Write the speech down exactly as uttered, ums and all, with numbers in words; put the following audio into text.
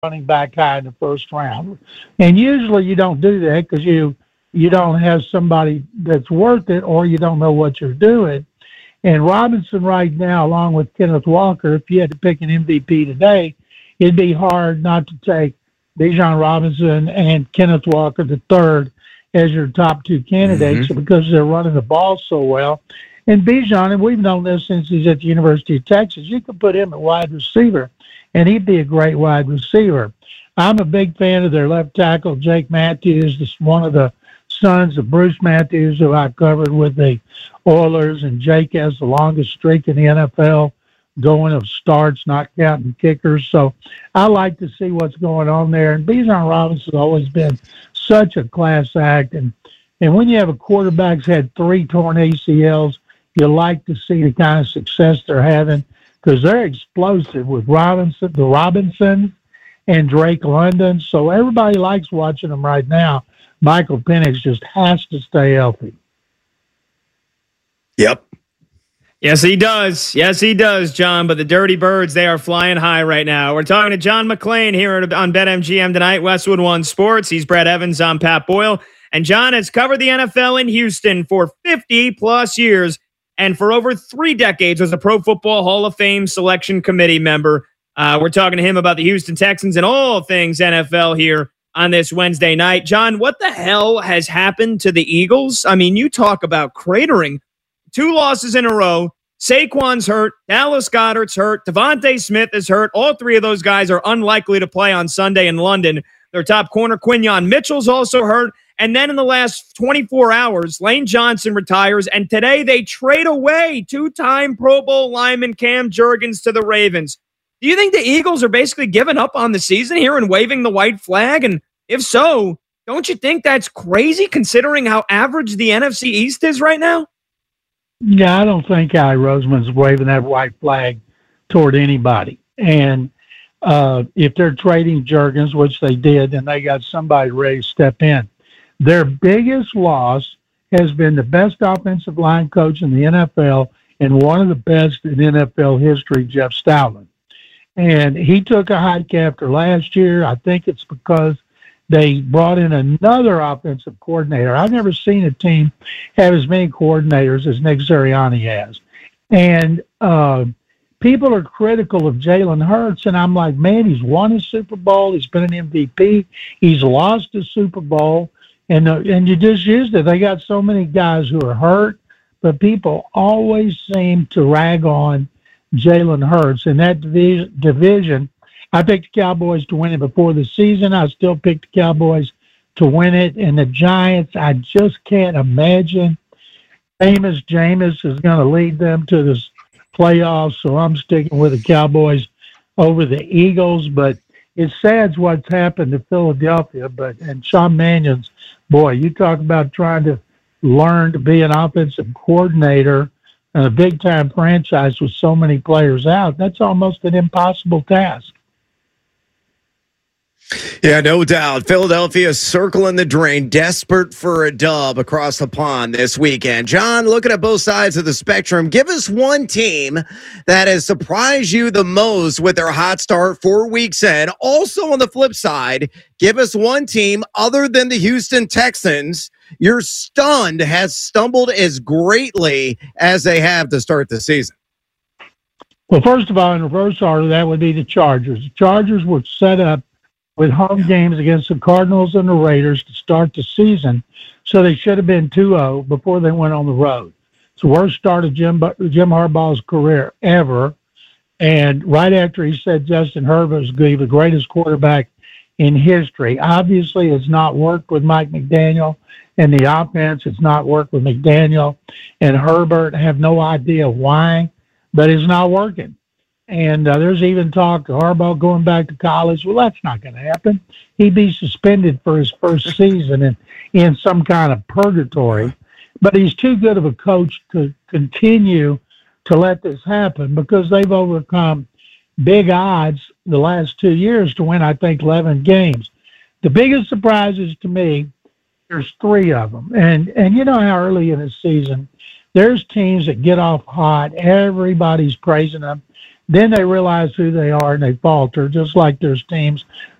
running back high in the first round. And usually you don't do that because you you don't have somebody that's worth it, or you don't know what you're doing. And Robinson right now, along with Kenneth Walker, if you had to pick an M V P today, it'd be hard not to take Bijan Robinson and Kenneth Walker the third as your top two candidates Mm-hmm. because they're running the ball so well. And Bijan, and we've known this since he's at the University of Texas, you could put him at wide receiver, and he'd be a great wide receiver. I'm a big fan of their left tackle, Jake Matthews, this one of the sons of Bruce Matthews, who I covered with the Oilers, and Jake has the longest streak in the N F L going of starts, not counting kickers. So I like to see what's going on there. And Bijan Robinson's always been such a class act. And, and when you have a quarterback who's had three torn A C Ls, you like to see the kind of success they're having because they're explosive with Robinson, the Robinsons, and Drake London. So everybody likes watching them right now. Michael Penix just has to stay healthy. Yep. Yes, he does. Yes, he does, John. But the Dirty Birds, they are flying high right now. We're talking to John McClain here on BetMGM tonight, Westwood One Sports. He's Brett Evans. I'm Pat Boyle. And John has covered the N F L in Houston for fifty plus years. And for over three decades was a Pro Football Hall of Fame selection committee member. Uh, we're talking to him about the Houston Texans and all things N F L here on this Wednesday night. John, what the hell has happened to the Eagles? I mean, you talk about cratering. Two losses in a row. Saquon's hurt. Dallas Goedert's hurt. Devontae Smith is hurt. All three of those guys are unlikely to play on Sunday in London. Their top corner, Quinyon Mitchell's also hurt. And then in the last twenty-four hours, Lane Johnson retires. And today they trade away two-time Pro Bowl lineman Cam Jurgens to the Ravens. Do you think the Eagles are basically giving up on the season here and waving the white flag? And if so, don't you think that's crazy considering how average the N F C East is right now? Yeah, I don't think Guy Roseman's waving that white flag toward anybody. And uh, if they're trading Jurgens, which they did, then they got somebody ready to step in. Their biggest loss has been the best offensive line coach in the N F L and one of the best in N F L history, Jeff Stoutland. And he took a hike after last year. I think it's because they brought in another offensive coordinator. I've never seen a team have as many coordinators as Nick Sirianni has. And uh, people are critical of Jalen Hurts, and I'm like, man, he's won a Super Bowl. He's been an M V P. He's lost a Super Bowl. And, uh, and you just used it. They got so many guys who are hurt, but people always seem to rag on Jalen Hurts. In that divi- division, I picked the Cowboys to win it before the season. I still picked the Cowboys to win it. And the Giants, I just can't imagine Jameis Jameis is going to lead them to the playoffs. So I'm sticking with the Cowboys over the Eagles. But it's sad what's happened to Philadelphia. But and Sean Mannion's, boy, you talk about trying to learn to be an offensive coordinator in a big-time franchise with so many players out. That's almost an impossible task. Yeah, no doubt. Philadelphia circling the drain, desperate for a dub across the pond this weekend. John, looking at both sides of the spectrum, give us one team that has surprised you the most with their hot start four weeks in. Also on the flip side, give us one team other than the Houston Texans you're stunned has stumbled as greatly as they have to start the season. Well, first of all, in reverse order, that would be the Chargers. The Chargers were set up with home games against the Cardinals and the Raiders to start the season, so they should have been two oh before they went on the road. It's the worst start of Jim, Jim Harbaugh's career ever, and right after he said Justin Herbert was going to be the greatest quarterback in history. Obviously, it's not worked with Mike McDaniel and the offense. It's not worked with McDaniel and Herbert. I have no idea why, but it's not working. And uh, there's even talk of Harbaugh going back to college. Well, that's not going to happen. He'd be suspended for his first season in, in some kind of purgatory. But he's too good of a coach to continue to let this happen because they've overcome big odds the last two years to win, I think, eleven games. The biggest surprises to me, there's three of them. And, and you know how early in the season, there's teams that get off hot. Everybody's praising them. then they realize who they are and they falter, just like there's teams